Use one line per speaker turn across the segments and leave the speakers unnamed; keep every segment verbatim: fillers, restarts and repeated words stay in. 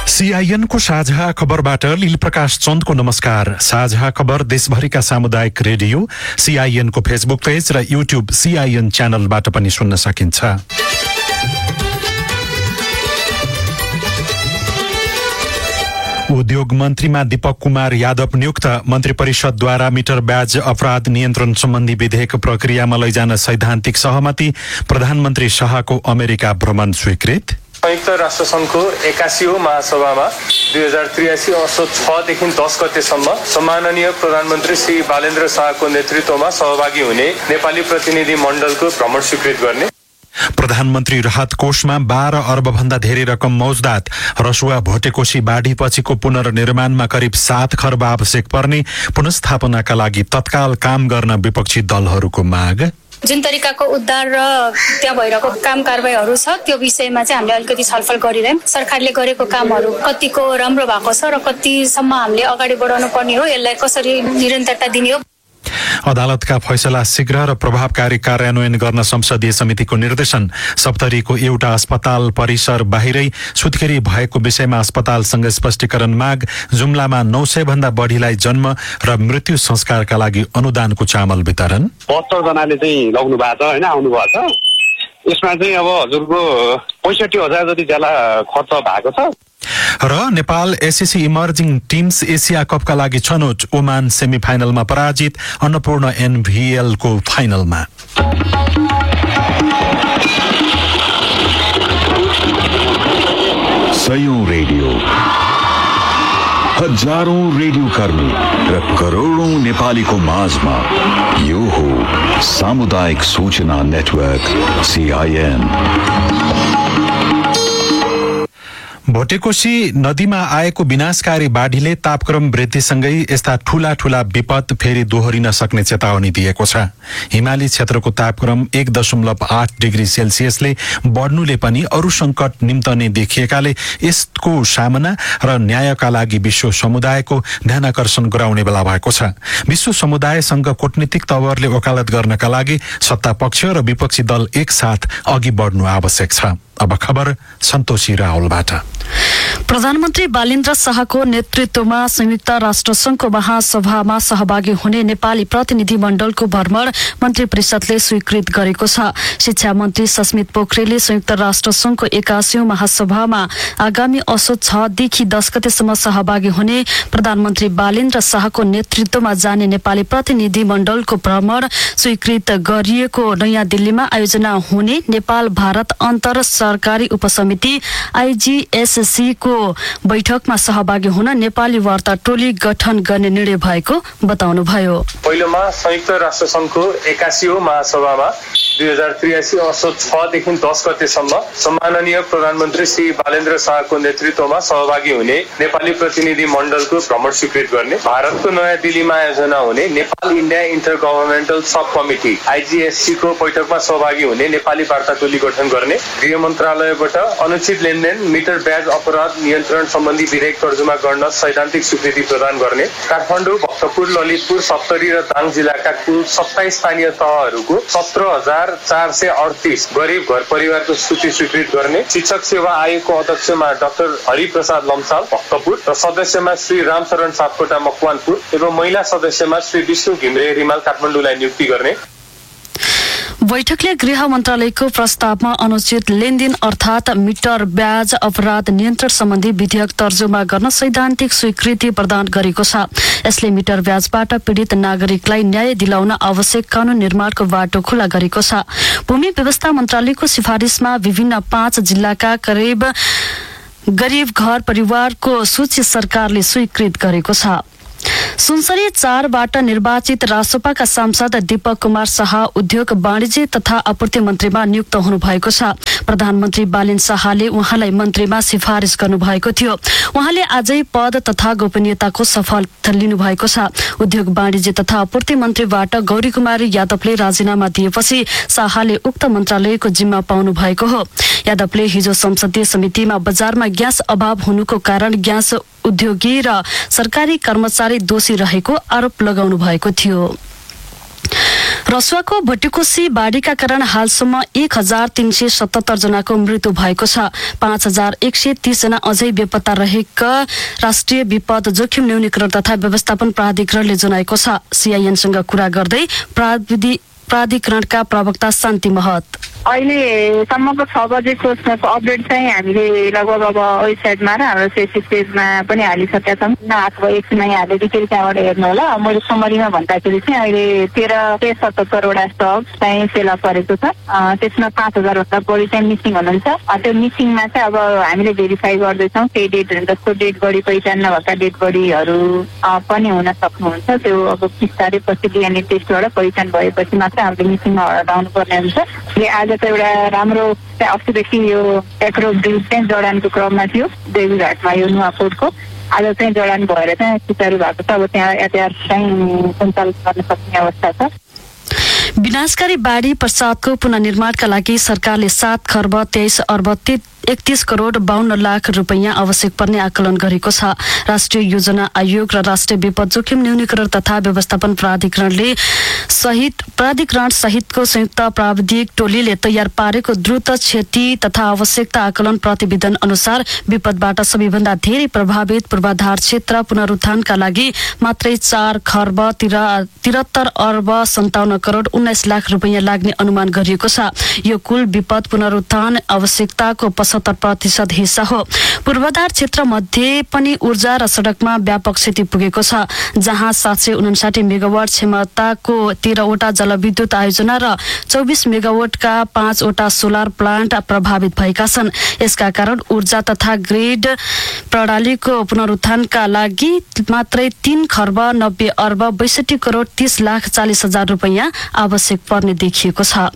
CIN को साझा खबरबाट लील प्रकाश चन्दको नमस्कार। साझा खबर देशभरिका सामुदायिक रेडियो सीआईएन को फेसबुक पेज र युट्युब सीआईएन च्यानलबाट पनि सुन्न सकिन्छ। उद्योग मन्त्रीमा दीपक कुमार यादव नियुक्त। मन्त्री परिषदद्वारा मिटर ब्याज अपराध नियन्त्रण सम्बन्धी विधेयक प्रक्रियामा लैजान सैद्धान्तिक सहमति। प्रधानमन्त्री शाहको अमेरिका भ्रमण स्वीकृत।
संयुक्त राष्ट्र संघको एकासीऔं महासभामा दुई हजार त्रियासी असोज छदेखि दस गतेसम्म सम्माननीय प्रधानमन्त्री श्री बालेन्द्र शाहको नेतृत्वमा सहभागी हुने नेपाली प्रतिनिधि मण्डलको भ्रमण स्वीकृत गर्ने।
प्रधानमन्त्री राहत कोषमा बाह्र अर्ब भन्दा धेरै रकम मौजदात। रसुवा भोटेकोशी बाढीपछिको पुनर्निर्माणमा करिब सात खर्ब आवश्यक पर्ने। पुनर्स्थापनाका लागि तत्काल काम गर्न विपक्षी दलहरूको माग।
जुन तरिकाको उद्धार र त्यहाँ भइरहेको काम कारबाहीहरू छ त्यो विषयमा चाहिँ हामीले अलिकति छलफल गरिरह्यौँ। सरकारले गरेको कामहरू कतिको राम्रो भएको छ र कतिसम्म हामीले अगाडि बढाउनु पर्ने हो, यसलाई कसरी निरन्तरता दिने हो।
अदालतका फैसला शीघ्र र प्रभावकारी कार्यान्वयन गर्न संसदीय समितिको निर्देशन। सप्तरीको एउटा अस्पताल परिसर बाहिरै सुत्केरी भएको विषयमा अस्पतालसँग स्पष्टीकरण माग। जुम्लामा नौ सय भन्दा बढीलाई जन्म र मृत्यु संस्कारका लागि अनुदानको चामल वितरण।
बहत्तर जनाले चाहिँ लग्नु भएको छ होइन, आउनु भएको छ। यसमा चाहिँ अब हजुरको पैँसठी हजार जति ज्याला खर्च भएको छ।
र Nepal SSC emerging teams Asia कपका लागि छनौट। ओमान सेमिफाइनलमा पराजित। अन्नपूर्ण एनभीएल को फाइनलमा।
सयौं रेडियो, हजारौं रेडियो कर्मी र करोडौं नेपालीको माझमा यो हो सामुदायिक सूचना नेटवर्क सीआईएन।
भोटेकोशी नदीमा आएको विनाशकारी बाढीले तापक्रम वृद्धिसँगै यस्ता ठूला ठूला विपद फेरि दोहोरिन सक्ने चेतावनी दिएको छ। हिमाली क्षेत्रको तापक्रम एक दशमलव आठ डिग्री सेल्सियसले बढ्नुले पनि अरू संकट निम्तने देखिएकाले यसको सामना र न्यायका लागि विश्व समुदायको ध्यान आकर्षण गराउने बेला भएको छ। विश्व समुदायसँग कूटनीतिक तवरले वकालत गर्नका लागि सत्ता पक्ष र विपक्षी दल एकसाथ अघि बढ्नु आवश्यक छ। अब खबर सन्तोषी राहुलबाट।
प्रधानमन्त्री बालेन्द्र शाहको नेतृत्वमा संयुक्त राष्ट्र संघको महासभामा सहभागी हुने नेपाली प्रतिनिधि मण्डलको भ्रमण मन्त्री परिषदले स्वीकृत गरेको छ। शिक्षा मन्त्री सस्मित पोखरेलले संयुक्त राष्ट्र संघको एकासीऔं महासभामा आगामी असोज छदेखि दस गतेसम्म सहभागी हुने प्रधानमन्त्री बालेन्द्र शाहको नेतृत्वमा जाने नेपाली प्रतिनिधि मण्डलको भ्रमण स्वीकृत गरिएको नयाँ दिल्लीमा आयोजना हुने नेपाल भारत अन्तर सरकारी उपसमिति आईजीएससी को बैठकमा सहभागी हुन नेपाली वार्ता टोली गठन गर्ने निर्णय भएको बताउनुभयो।
पहिलोमा संयुक्त राष्ट्र संघको एकासीऔं महासभामा दुई हजार त्रियासी असोज छदेखि दस गतेसम्म सम्माननीय प्रधानमन्त्री श्री बालेन्द्र शाहको नेतृत्वमा सहभागी हुने नेपाली प्रतिनिधि मण्डलको भ्रमण स्वीकृत गर्ने। भारतको नयाँ दिल्लीमा आयोजना हुने नेपाल इन्डिया इन्टर गभर्मेन्टल सब कमिटी आईजीएससी को बैठकमा सहभागी हुने नेपाली वार्ता टोली गठन गर्ने। गृह मन्त्रालयबाट अनुचित लेनदेन मिटर ब्याज अपराध नियन्त्रण सम्बन्धी विधेयक तर्जुमा गर्न सैद्धान्तिक स्वीकृति प्रदान गर्ने। काठमाडौँ, भक्तपुर, ललितपुर, सप्तरी र दाङ जिल्लाका कुल सत्ताइस स्थानीय तहहरूको सत्र हजार चार सय अडतीस गरीब घर परिवारको सूची स्वीकृत गर्ने। शिक्षक सेवा आयोगको अध्यक्षमा डाक्टर हरिप्रसाद लम्साल भक्तपुर र सदस्यमा श्री रामचरण सापकोटा मकवानपुर एवं महिला सदस्यमा श्री विष्णु घिम्रे रिमाल काठमाडौँलाई नियुक्ति गर्ने।
बैठकले गृह मन्त्रालयको प्रस्तावमा अनुचित लेनदेन अर्थात मिटर ब्याज अपराध नियन्त्रण सम्बन्धी विधेयक तर्जुमा गर्न सैद्धान्तिक स्वीकृति प्रदान गरेको छ। यसले मिटर ब्याजबाट पीडित नागरिकलाई न्याय दिलाउन आवश्यक कानून निर्माणको बाटो खुला गरेको छ। भूमि व्यवस्था मन्त्रालयको सिफारिसमा विभिन्न पाँच जिल्लाका करिब गरीब घर परिवारको सूची सरकारले स्वीकृत गरेको छ। सुनसरी चारबाट निर्वाचित रासोपाका सांसद दीपक कुमार शाह उद्योग वाणिज्य तथा आपूर्ति मन्त्रीमा नियुक्त हुनुभएको छ। प्रधानमन्त्री बालेन्द्र शाहले उहाँलाई मन्त्रीमा सिफारिस गर्नुभएको थियो। उहाँले आजै पद तथा गोपनीयताको शपथ लिनुभएको छ। उद्योग वाणिज्य तथा आपूर्ति मन्त्रीबाट गौरी कुमारी यादवले राजीनामा दिएपछि शाहले उक्त मन्त्रालयको जिम्मा पाउनु भएको हो। यादवले हिजो संसदीय समितिमा बजारमा ग्यास अभाव हुनुको कारण ग्यास उद्योगी र सरकारी कर्मचारी दोषी रहेको आरोप लगाउनु भएको थियो। रसुवाको भट्टीकोशी बाढीका कारण हालसम्म एक हजार तीन सय सतहत्तर जनाको मृत्यु भएको छ। पाँच हजार एक सय तीस जना अझै बेपत्ता रहेका राष्ट्रिय विपद जोखिम न्यूनीकरण तथा व्यवस्थापन प्राधिकरणले जनाएको छ। सीआईएनसँग कुरा गर्दै प्राविधिक प्राधिकरणका प्रवक्ता शान्ति महत
अहिलेसम्मको छ बजेको अपडेट चाहिँ हामीले लगभग अब वेबसाइटमा र हाम्रो फेसबुक पेजमा पनि हालिसकेका छौँ। अथवा एकछिनमा यहाँले फेरि त्यहाँबाट हेर्नु होला। मैले समरीमा भन्दाखेरि चाहिँ अहिले तेह्र सय सतहत्तरवटा स्टक चाहिँ सेल परेको छ। त्यसमा पाँच हजार भन्दा बढी चाहिँ मिसिङ हुनुहुन्छ। त्यो मिसिङमा चाहिँ अब हामीले भेरिफाई गर्दैछौँ केही डेट जस्तो डेड बडी पहिचान नभएका डेड बडीहरू पनि हुन सक्नुहुन्छ। त्यो अब बिस्तारै पछि डिएनए टेस्टबाट पहिचान भएपछि मात्र हामीले मिसिङमा हटाउनु पर्ने हुन्छ। आज त एउटा राम्रो अस्तिदेखि यो एग्रो ब्रिज चाहिँ जडानको क्रममा थियो देवीघाटमा यो नुवाकोटको। आज चाहिँ जडान भएर चाहिँ सुचारू भएको छ। अब त्यहाँ यातायात चाहिँ सञ्चालन गर्न सक्ने अवस्था छ।
विनाशकारी बाढी पश्चातको पुनर्निर्माणका लागि सरकारले सात खर्ब तेइस अर्ब एकतीस करोड बाहन्न लाख रुपैयाँ आवश्यक पर्ने आकलन गरेको छ। राष्ट्रिय योजना आयोग र राष्ट्रिय विपद जोखिम न्यूनीकरण तथा व्यवस्थापन प्राधिकरणले सहित प्राधिकरण सहितको संयुक्त प्राविधिक टोलीले तयार पारेको द्रुत क्षति तथा आवश्यकता आकलन प्रतिवेदन अनुसार विपदबाट सबैभन्दा धेरै प्रभावित पूर्वाधार क्षेत्र पुनरुत्थानका लागि मात्रै चार खर्ब तिहत्तर अर्ब सन्ताउन्न करोड उन्नाइस लाख रुपैयाँ लाग्ने अनुमान गरिएको छ। यो कुल विपद पुनरुत्थान आवश्यकताको पचहत्तर प्रतिशत हिस्सा हो। पूर्वाधार क्षेत्र मध्ये पनि ऊर्जा र सड़कमा व्यापक क्षति पुगेको छ, जहाँ सात सय उनासाठी मेगावाट क्षमताको तेह्रवटा जलविद्युत आयोजना र चौबिस मेगावाटका पाँचवटा सोलर प्लान्ट प्रभावित भएका छन्। यसका कारण ऊर्जा तथा ग्रिड प्रणालीको पुनरुत्थानका लागि मात्रै तीन खर्ब नब्बे अर्ब बैसठी करोड तीस लाख चालिस हजार रुपैयाँ आवश्यक पर्ने देखिएको छ।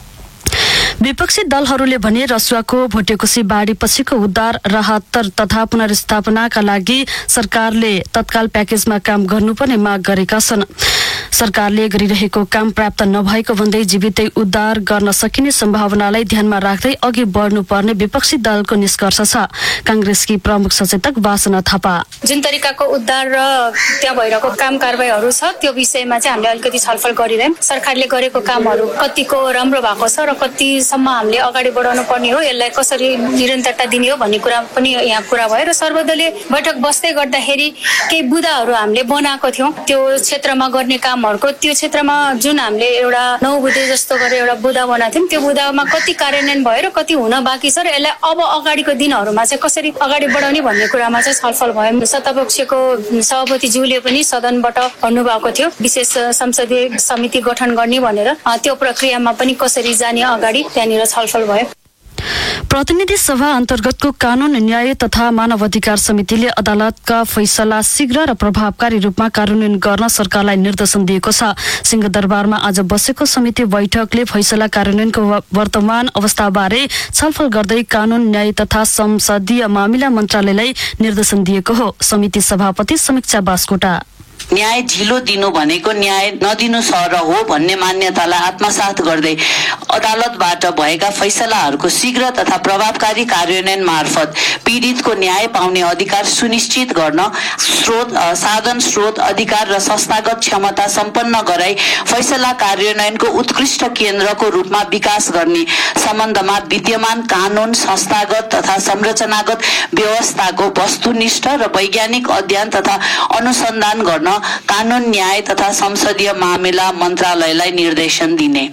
विपक्षी दलहरूले भने रसुवाको भोटेकोशी बाढी पछिको उद्धार राहत तथा पुनर्स्थापनाका लागि सरकारले तत्काल प्याकेजमा काम गर्नुपर्ने माग गरेका छन्। सरकारले गरिरहेको काम पर्याप्त नभएको भन्दै जीवितै उद्धार गर्न सकिने सम्भावनालाई ध्यानमा राख्दै अघि बढ्नुपर्ने विपक्षी दलको निष्कर्ष छ। कांग्रेसकी प्रमुख सचेतक वासना थापा
जुन तरिकाको उद्धार र त्यहाँ भइरहेको काम कारबाहीहरू छ त्यो विषयमा चाहिँ हामीले अलिकति छलफल गरिरहेम। सरकारले गरेको कामहरू कतिको राम्रो भएको छ र कतिसम्म हामीले अगाडि बढाउनु पर्ने हो, यसलाई कसरी निरन्तरता दिने हो भन्ने कुरा पनि यहाँ कुरा भयो। र सर्वदलीय बैठक बस्दै गर्दाखेरि केही बुदाहरू हामीले बनाएको थियौँ त्यो क्षेत्रमा गर्ने कामहरूको। त्यो क्षेत्रमा जुन हामीले एउटा नौ बुधे जस्तो गरेर एउटा बुदा बनाएको थियौँ, त्यो बुदामा कति कार्यान्वयन भयो र कति हुन बाँकी छ र यसलाई अब अगाडिको दिनहरूमा चाहिँ कसरी अगाडि बढाउने भन्ने कुरामा चाहिँ छलफल भयो। सत्तापक्षको सभापतिज्यूले पनि सदनबाट भन्नुभएको थियो विशेष संसदीय समिति गठन गर्ने भनेर। त्यो प्रक्रियामा पनि कसरी जाने अगाडि त्यहाँनिर छलफल भयो।
प्रतिनिधि सभा अन्तर्गतको कानून न्याय तथा मानव अधिकार समितिले अदालतका फैसला शीघ्र र प्रभावकारी रूपमा कार्यान्वयन गर्न सरकारलाई निर्देशन दिएको छ। सिंहदरबारमा आज बसेको समिति बैठकले फैसला कार्यान्वयनको वर्तमान अवस्थाबारे छलफल गर्दै कानून न्याय तथा संसदीय मामिला मन्त्रालयलाई निर्देशन दिएको हो। समिति सभापति समीक्षा बास्कोटा
न्याय ढिलो दिनु भनेको न्याय नदिनु सर हो भन्ने मान्यतालाई आत्मसात गर्दै अदालतबाट भएका फैसलाहरूको शीघ्र तथा प्रभावकारी कार्यान्वयन मार्फत पीडितको न्याय पाउने अधिकार सुनिश्चित गर्न स्रोत साधन स्रोत अधिकार र संस्थागत क्षमता सम्पन्न गराई फैसला कार्यान्वयनको उत्कृष्ट केन्द्रको रूपमा विकास गर्ने सम्बन्धमा विद्यमान कानून संस्थागत तथा संरचनागत व्यवस्थाको वस्तुनिष्ठ र वैज्ञानिक अध्ययन तथा अनुसन्धान गर्न कानून न्याय तथा संसदीय मामिला मन्त्रालयलाई निर्देशन दिने।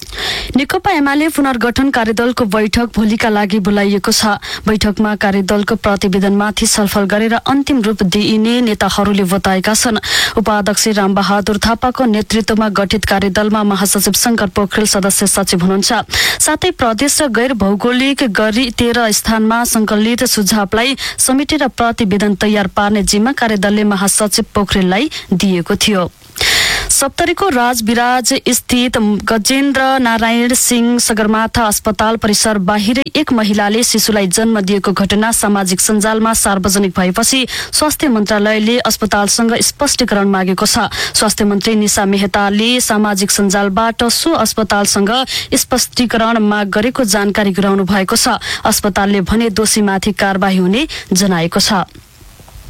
नेकपा एमाले पुनर्गठन कार्यदलको बैठक भोलिका लागि बोलाइएको छ। बैठकमा कार्यदलको प्रतिवेदनमाथि छलफल गरेर अन्तिम रूप दिइने नेताहरूले बताएका छन्। उपाध्यक्ष रामबहादुर थापाको नेतृत्वमा गठित कार्यदलमा महासचिव शंकर पोखरेल सदस्य सचिव हुनुहुन्छ। साथै प्रदेश र गैर भौगोलिक गरी तेह्र स्थानमा संकलित सुझावलाई समेटेर प्रतिवेदन तयार पार्ने जिम्मा कार्यदलले महासचिव पोखरेललाई दिएको थियो। सप्तरीको राजविराज स्थित गजेन्द्र नारायण सिंह सगरमाथा अस्पताल परिसर बाहिर एक महिलाले शिशुलाई जन्म दिएको घटना सामाजिक सञ्जालमा सार्वजनिक भएपछि स्वास्थ्य मन्त्रालयले अस्पतालसँग स्पष्टीकरण मागेको छ। स्वास्थ्य मन्त्री निशा मेहताले सामाजिक सञ्जालबाट सो अस्पतालसँग स्पष्टीकरण माग गरेको जानकारी गराउनु भएको छ। अस्पतालले भने दोषीमाथि कारबाही हुने जनाएको छ।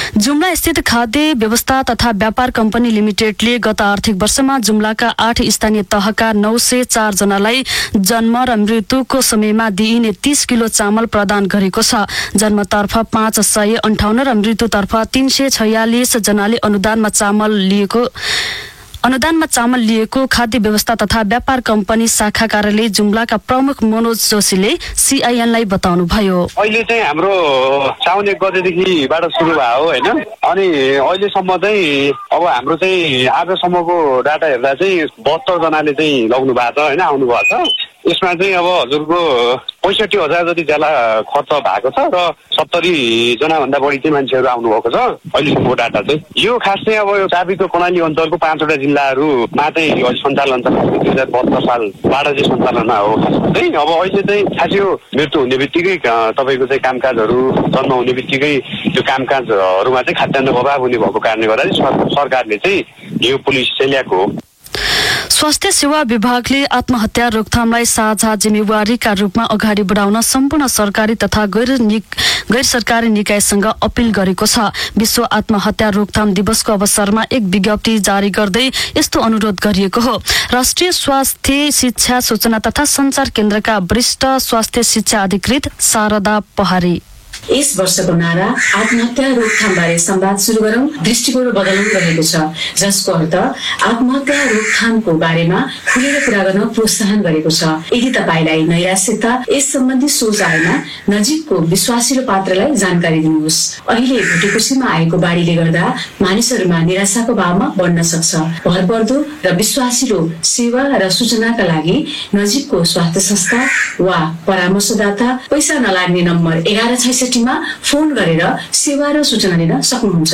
जुम्ला स्थित खाद्य व्यवस्था तथा व्यापार कम्पनी लिमिटेडले गत आर्थिक वर्षमा जुम्लाका आठ स्थानीय तहका नौ सय चार जनालाई जन्म र मृत्युको समयमा दिइने तीस किलो चामल प्रदान गरेको छ। जन्मतर्फ पाँच सय अन्ठाउन्न र मृत्युतर्फ तीन सय छयालिस जनाले अनुदानमा चामल लिएको अनुदानमा चामल लिएको खाद्य व्यवस्था तथा व्यापार कम्पनी शाखा कार्यालय जुम्लाका प्रमुख मनोज जोशीले सीआईएनलाई बताउनुभयो।
अहिले चाहिँ हाम्रो साउन एक गतेदेखिबाट सुरु भयो होइन, अनि अहिलेसम्म चाहिँ अब हाम्रो चाहिँ आजसम्मको डाटा हेर्दा चाहिँ बहत्तर जनाले चाहिँ लग्नु भएको छ होइन, आउनु भएको छ। यसमा चाहिँ अब हजुरको पैँसठी हजार जति ज्याला खर्च भएको छ र सत्तरी जना भन्दा बढी चाहिँ मान्छेहरू आउनुभएको छ अहिलेसम्मको डाटा चाहिँ। यो खास चाहिँ अब यो चाबीको कर्णाली अञ्चलको पाँचवटा जिल्लाहरूमा चाहिँ अहिले सञ्चालन छ। दुई हजार बहत्तर सालबाट चाहिँ सञ्चालनमा हो चाहिँ। अब अहिले चाहिँ खास यो मृत्यु हुने बित्तिकै तपाईँको चाहिँ कामकाजहरू जन्म हुने बित्तिकै त्यो कामकाजहरूमा चाहिँ खाद्यान्न अभाव हुने भएको कारणले गर्दा चाहिँ सरकारले चाहिँ यो पोलिसी चाहिँ ल्याएको हो।
स्वास्थ्य सेवा विभागले आत्महत्या रोकथामलाई साझा जिम्मेवारीका रूपमा अगाडि बढाउन सम्पूर्ण सरकारी तथा गैर गैर सरकारी निकायसँग अपील गरेको छ। विश्व आत्महत्या रोकथाम दिवसको अवसरमा एक विज्ञप्ति जारी गर्दै यस्तो अनुरोध गरिएको हो। राष्ट्रिय स्वास्थ्य शिक्षा सूचना तथा संचार केन्द्रका वरिष्ठ स्वास्थ्य शिक्षा अधिकृत शारदा पहाडी
यस वर्षको नारा आत्महत्या रोकथामबारे संवाद सुरु गरौं, दृष्टिकोण बदलौं रहेको छ, जसको अर्थ आत्महत्या रोकथामको बारेमा खुलेर कुरा गर्न प्रोत्साहन गरेको छ। यदि तपाईलाई नैराश्यता यस सम्बन्धी सोच आएमा नजिकको विश्वासिलो पात्रलाई जानकारी दिनुहोस्। अहिले भुटेकोसीमा आएको बाढीले गर्दा मानिसहरूमा निराशाको भावमा बढ्न सक्छ। भरपर्दो र विश्वासिलो सेवा र सूचनाका लागि नजिकको स्वास्थ्य संस्था वा परामर्शदाता पैसा नलाग्ने नम्बर एघार छैसठी मा फोन गरेर सेवा र सूचना लिन सक्नुहुन्छ।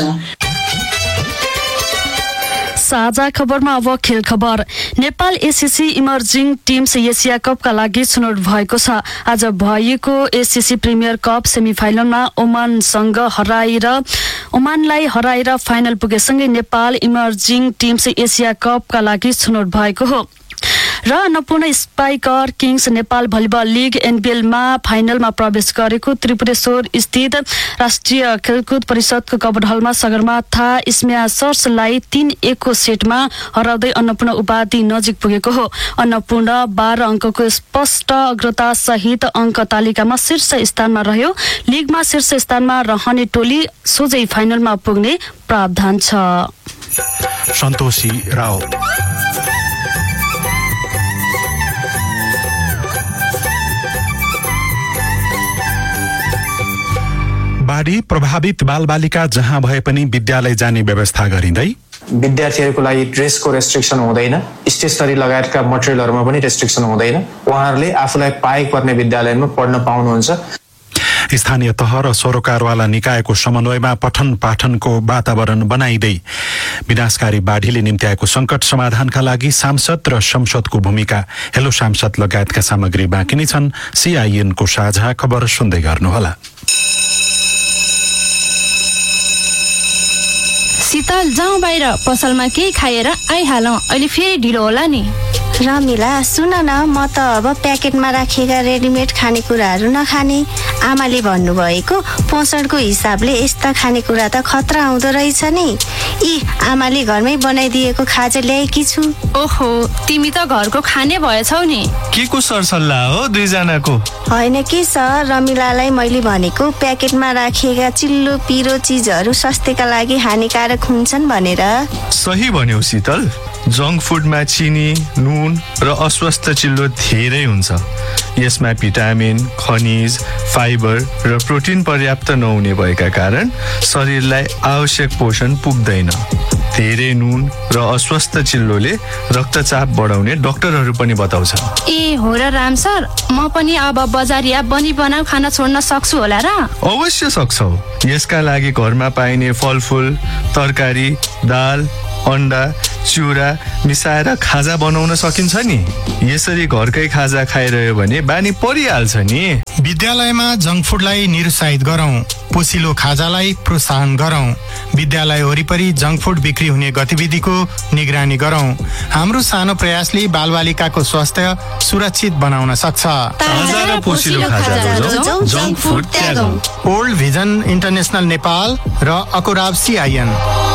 साझा खबरमा अब खेल खबर। Nepal ACC emerging teams Asia कपका लागि छनौट भएको छ। आज भएको एसीसी प्रिमियर कप सेमिफाइनलमा ओमानसँग हराएर ओमानलाई हराएर final पुगेसँगै Nepal emerging teams Asia कपका लागि छनौट भएको हो। र Annapurna spiker Kings Nepal volleyball league एनबिएलमा फाइनलमा प्रवेश गरेको त्रिपुरेश्वर स्थित राष्ट्रिय खेलकुद परिषदको कबड हलमा सगरमाथा स्म्याशर्सलाई तीन एकको सेटमा हराउँदै अन्नपूर्ण उपाधि नजिक पुगेको हो। अन्नपूर्ण बाह्र अङ्कको स्पष्ट अग्रता सहित अङ्क तालिकामा शीर्ष स्थानमा रह्यो। लिगमा शीर्ष स्थानमा रहने टोली सोझै फाइनलमा पुग्ने प्रावधान छ।
सन्तोषी राव बाढी प्रभावित बालबालिका जहाँ भए पनि विद्यालय जाने व्यवस्था गरिँदै
विद्यार्थीहरूको लागि ड्रेसको रेस्ट्रिक्सन हुँदैन, स्टेसनरी लगायतका मटेरियलहरूमा पनि रेस्ट्रिक्सन हुँदैन। उहाँहरूले आफूलाई पाएको पर्ने विद्यालयमा पढ्न पाउनुहुन्छ।
स्थानीय तह र सरोकारवाला निकायको समन्वयमा पठन पाठनको वातावरण बनाइदै विनाशकारी बाढीले निम्त्याएको संकट समाधानका लागि सांसद र संसदको भूमिका, हेलो सांसद लगायतका सामग्री बाँकी नै छन्। सीआईएनको साझा खबर सुन्दै गर्नुहोला।
शीतल जाउँ बाहिर, पसलमा केही खाएर आइहालौँ, अहिले फेरि ढिलो होला नि।
रमिला सुन न, म त अब प्याकेटमा राखिएका रेडिमेड खानेकुराहरू नखाने। आमाले भन्नुभएको पोषणको हिसाबले यस्ता खानेकुरा त खतरा आउँदो रहेछ नि। यी आमाले घरमै बनाइदिएको खाजा ल्याएकी छु।
ओहो, तिमी त घरको खाने भएछौ नि।
के को सरसल्लाह हो दुईजनाको?
होइन कि सर, रमिलालाई मैले भनेको प्याकेटमा राखिएका चिल्लो पिरो चिजहरू स्वास्थ्यका लागि हानिकारक हुन्छन् भनेर।
सही भन्यौ शीतल, जङ्क फुडमा चिनी, नुन र अस्वस्थ चिल्लो धेरै हुन्छ। यसमा भिटामिन, खनिज, फाइबर र प्रोटिन पर्याप्त नहुने भएका कारण शरीरलाई आवश्यक पोषण पुग्दैन। धेरै नुन र अस्वस्थ चिल्लोले रक्तचाप बढाउने डाक्टरहरू पनि बताउँछ।
ए हो र राम सर, म पनि अब बजारिया बनी बनाऊ खाना छोड्न सक्छु होला र?
अवश्य सक्छौ। यसका लागि घरमा पाइने फलफुल, तरकारी, दाल, अन्डा, चिउरा मिसाएर खाजा बनाउन सकिन्छ नि। यसरी घरकै खाजा खाइरह्यो भने बानी परिहाल्छ नि।
विद्यालयमा जङ्क फुडलाई निरुत्साहित गरौँ, पोसिलो खाजालाई प्रोत्साहन गरौँ। विद्यालय वरिपरि जङ्क फुड बिक्री हुने गतिविधिको निगरानी गरौँ। हाम्रो सानो प्रयासले बालबालिकाको स्वास्थ्य सुरक्षित बनाउन सक्छ।
ताजा र पोसिलो खाजा रोजौं, junk food त्यागौं।
Old vision international Nepal र अकुराब सिआइएन।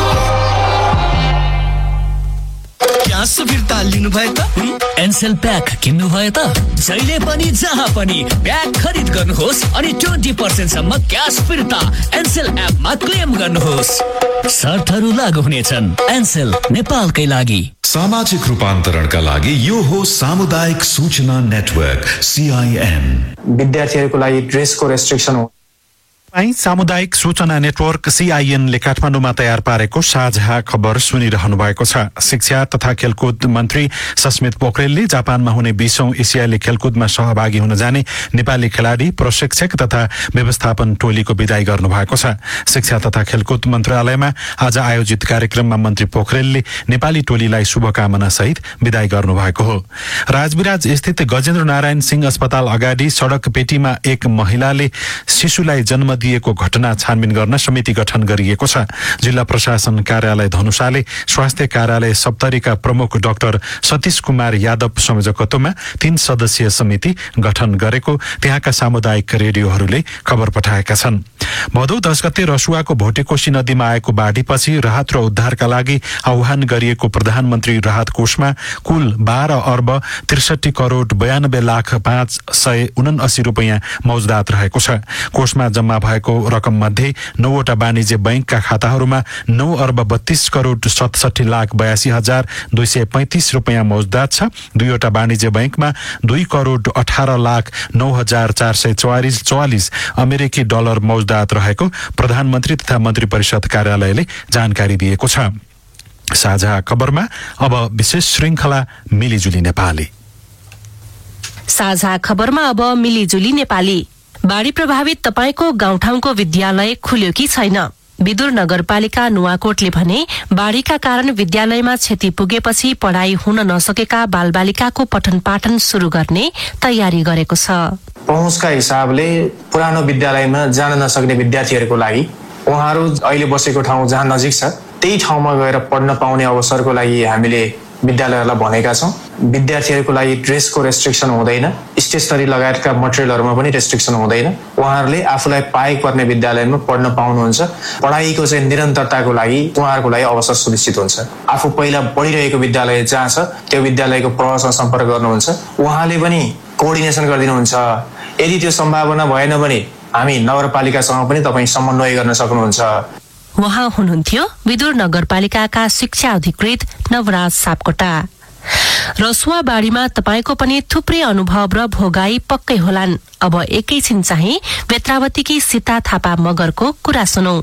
क्या फिर्ता लिनु भयो त? एनसेल प्याक किन्नु भयो त? जहिले पनि जहाँ पनि प्याक खरिद गर्नुहोस् अनि ट्वेन्टी पर्सेन्ट सम्म क्यास फिर्ता एनसेल एपमा क्लेम गर्नुहोस्। शर्तहरू लागू हुनेछन्। एनसेल नेपालकै लागि।
सामाजिक रूपान्तरणका लागि यो हो सामुदायिक सूचना नेटवर्क सीआईएन।
विद्यार्थीहरूको लागि ड्रेसको रेस्ट्रिक्सन हो।
सामुदायिक सूचना नेटवर्क सीआईएनले काठमाडौँमा तयार पारेको साझा खबर सुनिरहनु भएको छ। शिक्षा तथा खेलकुद मन्त्री सस्मित पोखरेलले जापानमा हुने बीसौं एसियाली खेलकुदमा सहभागी हुन जाने नेपाली खेलाडी, प्रशिक्षक तथा व्यवस्थापन टोलीको विदाई गर्नु भएको छ। शिक्षा तथा खेलकुद मन्त्रालयमा आज आयोजित कार्यक्रममा मन्त्री पोखरेलले नेपाली टोलीलाई शुभकामना सहित विदाई गर्नु भएको हो। राजविराज स्थित गजेन्द्र नारायण सिंह अस्पताल अगाडि सड़क पेटीमा एक महिलाले शिशुलाई जन्म दिएको घटना छानबिन गर्न समिति गठन गरिएको छ। जिल्ला प्रशासन कार्यालय धनुषाले स्वास्थ्य कार्यालय सप्तरीका प्रमुख डाक्टर सतीश कुमार यादव संयोजकत्वमा तीन सदस्यीय समिति गठन गरेको त्यहाँका सामुदायिक रेडियोहरूले खबर पठाएका छन्। भदौ दस गते रसुवाको भोटेकोशी नदीमा आएको बाढीपछि राहत र उद्धारका लागि आह्वान गरिएको प्रधानमन्त्री राहत कोषमा कुल बाह्र अर्ब त्रिसठी करोड़ बयानब्बे लाख पाँच सय उनासी रुपियाँ मौजदात रहेको छ। कोषमा जम्मा भएको रकम मध्ये नौवटा वाणिज्य बैंकका खाताहरूमा नौ अर्ब बत्तीस करोड़ सतसठी लाख बयासी हजार दुई सय पैंतिस रुपियाँ मौजदात छ। दुईवटा वाणिज्य बैंकमा दुई करोड़ अठारह लाख नौ हजार चार सय चौवालिस चौवालिस अमेरिकी डलर मौजदात रहेको प्रधानमन्त्री तथा मन्त्री परिषद कार्यालयले जानकारी दिएको छ। साझा खबरमा अब विशेष श्रृंखला मिलिजुली नेपाली।
साझा खबरमा अब मिलिजुली नेपाली। बाढी प्रभावित तपाईको गाउँठाउँको विद्यालय खुल्यो कि छैन? विदुर नगरपालिका नुवाकोटले भने बाढीका कारण विद्यालयमा क्षति पुगेपछि पढ़ाई हुन नसकेका बालबालिकाको पठन पाठन शुरू गर्ने तयारी गरेको छ।
पहुँचका हिसाबले पुरानो विद्यालयमा जान नसक्ने विद्यार्थीहरूको लागि उहाँहरू अहिले बसेको ठाउँ जहाँ नजिक छ त्यही ठाउँमा गएर पढ्न पाउने अवसरको लागि हामीले विद्यालयहरूलाई भनेका छौँ। विद्यार्थीहरूको लागि ड्रेसको रेस्ट्रिक्सन हुँदैन, स्टेसनरी लगायतका मटेरियलहरूमा पनि रेस्ट्रिक्सन हुँदैन। उहाँहरूले आफूलाई पाएको पर्ने विद्यालयमा पढ्न पाउनुहुन्छ। पढाइको चाहिँ निरन्तरताको लागि उहाँहरूको लागि अवसर सुनिश्चित हुन्छ। आफू पहिला पढिरहेको विद्यालय जहाँ छ त्यो विद्यालयको प्रभावसँग सम्पर्क गर्नुहुन्छ, उहाँले पनि कोअर्डिनेसन गरिदिनुहुन्छ। यदि त्यो सम्भावना भएन भने हामी नगरपालिकासँग पनि तपाईँ समन्वय गर्न सक्नुहुन्छ।
उहाँ हुनुहुन्थ्यो विदुर नगरपालिकाका शिक्षा अधिकृत नवराज सापकोटा। रसुवा बाढीमा तपाईको पनि थुप्रै अनुभव र भोगाई पक्कै होलान्। अब एकैछिन चाहिँ बेत्रावतीकी सीता थापा मगरको कुरा सुनौ।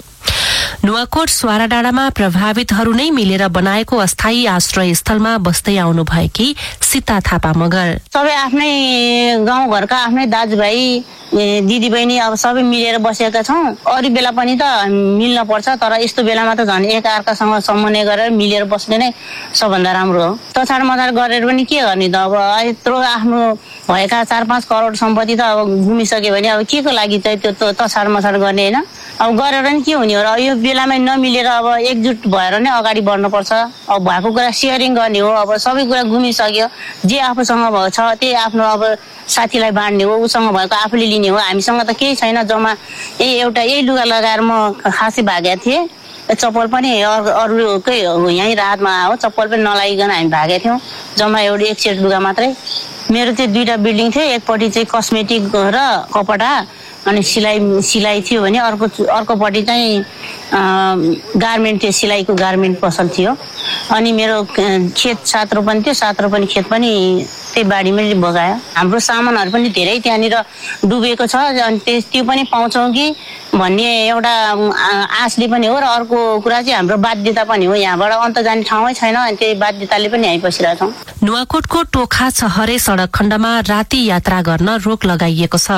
नुवाकोट स्वारा डाँडामा प्रभावितहरू नै मिलेर बनाएको अस्थायी आश्रय स्थलमा बस्दै आउनु भएकी सीता थापा मगर।
सबै आफ्नै गाउँघरका आफ्नै दाजुभाइ दिदी बहिनी अब सबै मिलेर बसेका छौँ। अरू बेला पनि त मिल्न पर्छ, तर यस्तो बेलामा त झन् एक अर्कासँग समन्वय गरेर मिलेर बस्ने नै सबभन्दा राम्रो हो। तछाड मछाड गरेर पनि के गर्ने त? अब यत्रो आफ्नो भएका चार पाँच करोड सम्पत्ति त अब घुमिसक्यो भने अब के को लागि चाहिँ त्यो तछाड मछाड गर्ने होइन? अब गरेर नि के हुने हो र? यो बेलामा नमिलेर अब एकजुट भएर नै अगाडि बढ्नुपर्छ। अब भएको कुरा सेयरिङ गर्ने हो। अब सबै कुरा घुमिसक्यो, जे आफूसँग भएको छ त्यही आफ्नो अब साथीलाई बाँड्ने हो, उसँग भएको आफूले लिने हो। हामीसँग त केही छैन, जम्मा यही एउटा यही लुगा लगाएर म खासै भागेको थिएँ। चप्पल पनि अरूकै यहीँ राहतमा आयो, चप्पल पनि नलागिकन हामी भागेका थियौँ। जम्मा एउटा एक सेट लुगा मात्रै। मेरो चाहिँ दुईवटा बिल्डिङ थियो, एकपट्टि चाहिँ कस्मेटिक र कपडा अनि सिलाइ सिलाइ थियो भने अर्को अर्कोपट्टि चाहिँ गार्मेन्ट थियो, सिलाइको गार्मेन्ट पसल थियो। अनि मेरो खेत सात रोपनी थियो, सात रोपनी खेत पनि त्यही बाढीमै बगायो। हाम्रो सामानहरू पनि धेरै त्यहाँनिर डुबेको छ, अनि त्यो पनि पाउँछौँ कि भन्ने एउटा आशले पनि हो। र अर्को कुरा चाहिँ हाम्रो बाध्यता पनि हो, यहाँबाट अन्त जाने ठाउँै छैन, अनि त्यही बाध्यताले पनि हामी बसिरहेका छौँ।
नुवाकोटको टोखा छहरे सडक खण्डमा राति यात्रा गर्न रोक लगाइएको छ।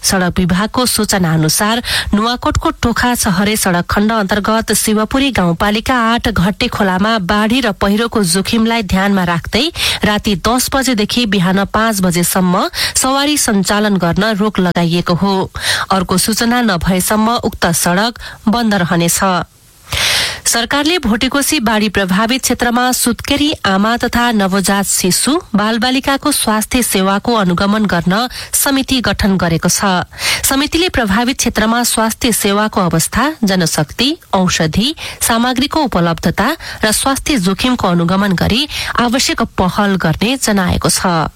सड़क विभागको सूचना अनुसार नुवाकोटको टोखा छहरे सड़क खण्ड अन्तर्गत शिवपुरी गाउँपालिका आठ घट्टे खोलामा बाढ़ी र पहिरोको जोखिमलाई ध्यानमा राख्दै राति दस बजेदेखि बिहान पाँच बजेसम्म सवारी सञ्चालन गर्न रोक लगाइएको हो। अर्को सूचना नभएसम्म उक्त सड़क बन्द रहनेछ। सरकारले भोटेकोशी बाढ़ी प्रभावित क्षेत्रमा सुत्केरी आमा तथा नवजात शिशु बालबालिकाको स्वास्थ्य सेवाको अनुगमन गर्न समिति गठन गरेको छ। समितिले प्रभावित क्षेत्रमा स्वास्थ्य सेवाको अवस्था, जनशक्ति, औषधि, सामग्रीको उपलब्धता र स्वास्थ्य जोखिमको अनुगमन गरी आवश्यक पहल गर्ने जनाएको छ।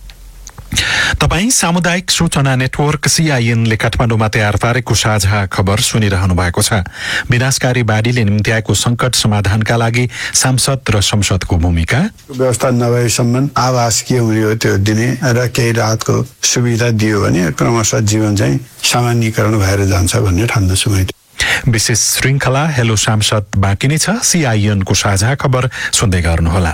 तपाई सामुदायिक सूचना नेटवर्क सीआईएन ले काठमाडौँमा तयार पारेको साझा खबर सुनिरहनु भएको छ। विनाशकारी बाढ़ीले निम्ति आएको संकट समाधानका लागि सांसद र संसदको भूमिका,
व्यवस्था नभएसम्म आवास के हुने हो त्यो दिने र केही राहतको सुविधा दियो भने क्रमशः जीवन चाहिँ सामान्यीकरण भएर जान्छ भन्ने ठान्दछु मैले।
विशेष श्रृंखला हेलो सांसद बाँकी नै छ। सीआईएनको साझा खबर सुन्दै गर्नुहोला।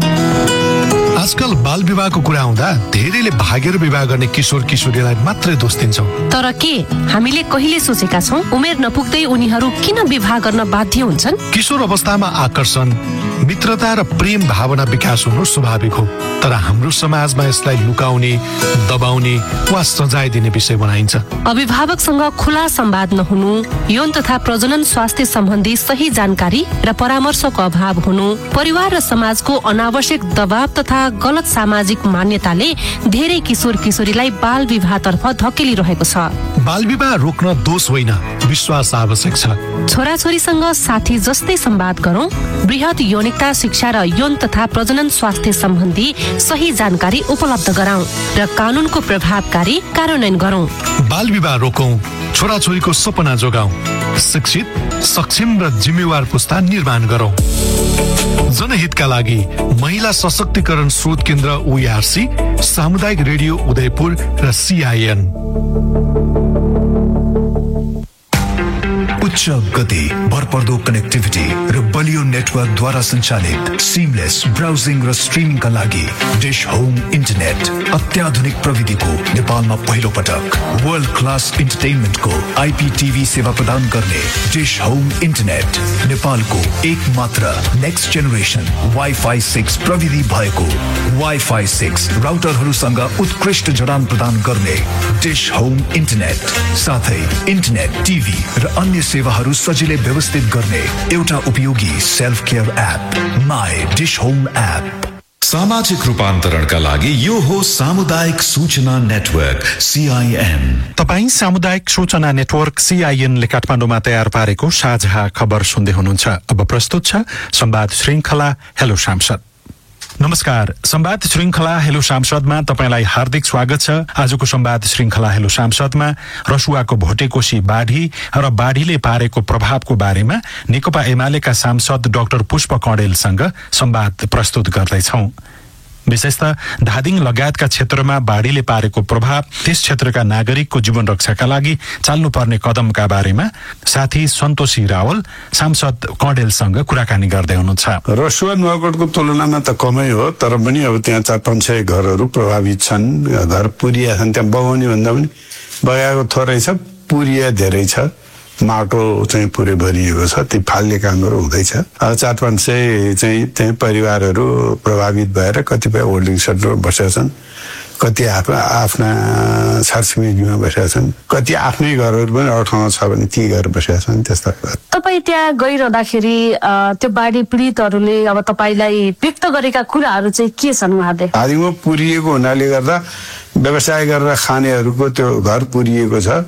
आजकल बाल विवाहको कुरा आउँदा धेरैले भागेर विवाह गर्ने किशोर किशोरीलाई मात्रै दोष दिन्छौं।
तर के हामीले कहिले सोचेका छौं उमेर नपुग्दै उनीहरू किन विवाह गर्न बाध्य हुन्छन्?
किशोर अवस्थामा आकर्षण, मित्रता र प्रेम भावना विकास हुनु स्वाभाविक हो, तर हाम्रो समाजमा यसलाई लुकाउने, दबाउने वा सजाय दिने विषय बनाइन्छ।
अभिभावकसँग खुला संवाद नहुनु, यौन तथा प्रजनन स्वास्थ्य सम्बन्धी सही जानकारी र परामर्शको अभाव हुनु, परिवार र समाजको अनावश्यक दबाव तथा गलत सामाजिक मान्यताले धेरै किशोर किशोरीलाई बाल विवाहतर्फ धकेलिरहेको छ।
बाल विवाह रोक्न दोष होइन, विश्वास आवश्यक छ।
छोराछोरीसँग साथी जस्तै संवाद गरौं, बृहत यौनिकता शिक्षा र यौन तथा प्रजनन स्वास्थ्य सम्बन्धी सही जानकारी उपलब्ध गराउँ र कानूनको प्रभावकारी कार्यान्वयन गरौं।
बाल विवाह रोकौं, छोराछोरीको सपना जोगाउँ, शिक्षित, सक्षम र जिम्मेवार पुस्ता निर्माण गरौं। जनहितका लागि महिला सशक्तिकरण स्रोत केन्द्र ओईआरसी, सामुदायिक रेडियो उदयपुर र सीआईएन।
उच्च गति, भरपर्दो कनेक्टिभिटी र बलियो नेटवर्कद्वारा सञ्चालित सिमलेस ब्राउजिङ र स्ट्रिमिङका लागि डिश होम इन्टरनेट अत्याधुनिक प्रविधिको नेपालमा पहिलो पटक वर्ल्ड क्लास इन्टरटेनमेन्टको आइपीटीभी सेवा प्रदान गर्ने डिश होम इन्टरनेट नेपालको एक मात्र नेक्स्ट जेनेरेसन वाइफाई सिक्स प्रविधि भएको वाइफाई सिक्स राउटरहरूसँग उत्कृष्ट जडान प्रदान गर्ने डिश होम इन्टरनेट, साथै इन्टरनेट, टिभी र अन्य सेवाहरू सजिलै व्यवस्थित गर्ने एउटा उपयोगी self care app my dish home app. सामाजिक रूपान्तरणका लागि यो हो सामुदायिक सूचना नेटवर्क सीआईएन।
तपाई सामुदायिक सूचना नेटवर्क सीआईएन ले काठमाडौँमा तयार पारेको साझा खबर सुन्दै हुनुहुन्छ। अब प्रस्तुत छ संवाद श्रृंखला हेलो सांसद। नमस्कार, संवाद श्रृंखला हेलो सांसदमा तपाईलाई हार्दिक स्वागत छ। आजको संवाद श्रृंखला हेलो सांसदमा रसुवाको भोटेकोशी बाढ़ी र बाढ़ीले पारेको प्रभावको बारेमा नेकपा एमालेका सांसद डाक्टर पुष्प कँडेलसँग संवाद प्रस्तुत गर्दैछौं। विशेषतः धादिङ लगायतका क्षेत्रमा बाढ़ीले पारेको प्रभाव, त्यस क्षेत्रका नागरिकको जीवन रक्षाका लागि चाल्नुपर्ने कदमका बारेमा साथी सन्तोषी रावल सांसद कँडेलसँग कुराकानी गर्दै हुनुहुन्छ।
रसुवा नुवाकोटको तुलनामा त कमै हो, तर पनि अब त्यहाँ चार पाँच सय घरहरू प्रभावित छन्। घर पुरिया छन्, त्यहाँ बगाउने भन्दा पनि बगाएको थोरै छ, पुरिया धेरै छ, माटो चाहिँ पुरै भरिएको छ, ती फाल्ने कामहरू हुँदैछ। चार पाँच सय चाहिँ त्यही परिवारहरू प्रभावित भएर कतिपय होल्डिङ सेन्टरमा बसेका छन्, कति आफ्ना आफ्ना छरछिमेकीमा बसेका छन्, कति आफ्नै घरहरू पनि अरू ठाउँमा छ भने ती घर बसेका छन्। त्यस्ता
तपाईँ त्यहाँ गइरहँदाखेरि त्यो बाढी पीडितहरूले अब तपाईँलाई व्यक्त गरेका कुराहरू चाहिँ के छन् उहाँले?
धादिङमा पुरिएको हुनाले गर्दा व्यवसाय गरेर खानेहरूको त्यो घर पुरिएको छ।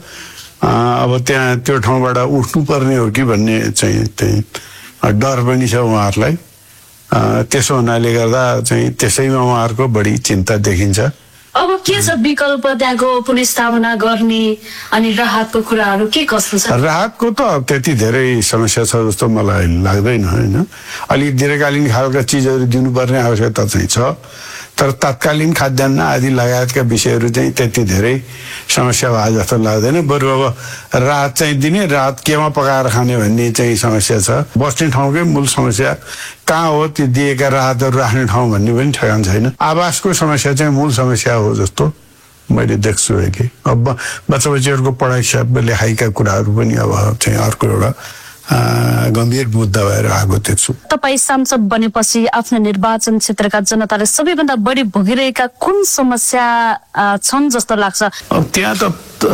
अब त्यहाँ त्यो ठाउँबाट उठ्नु पर्ने हो कि भन्ने चाहिँ त्यही डर पनि छ उहाँहरूलाई। त्यसो हुनाले गर्दा चाहिँ त्यसैमा उहाँहरूको बढी चिन्ता देखिन्छ।
अब के छ विकल्प त्यहाँको पुनर्स्थापना गर्ने अनि राहतको कुराहरू के कस्तो छ?
राहतको त त्यति धेरै समस्या छ जस्तो मलाई लाग्दैन होइन। अलिक दीर्घकालीन खालका चिजहरू दिनुपर्ने आवश्यकता चाहिँ छ, तर तत्कालीन खाद्यान्न आदि लगायतका विषयहरू चाहिँ त्यति धेरै समस्या भए जस्तो लाग्दैन। बरु अब राहत चाहिँ दिने, राहत केमा पकाएर खाने भन्ने चाहिँ समस्या छ। बस्ने ठाउँकै मूल समस्या कहाँ हो, त्यो दिएका राहतहरू राख्ने ठाउँ भन्ने पनि ठेगान छैन। आवासको समस्या चाहिँ मूल समस्या हो जस्तो मैले देख्छु कि अब बच्चा बच्चीहरूको पढाइ सब लेखाइका कुराहरू पनि अब चाहिँ अर्को एउटा गम्भीर मुद्दा भएर आएको देख्छु।
तपाईँ सांसद बनेपछि आफ्नो निर्वाचन क्षेत्रका जनताले सबैभन्दा बढी भोगिरहेका कुन समस्या छन् जस्तो लाग्छ?
अब त्यहाँ त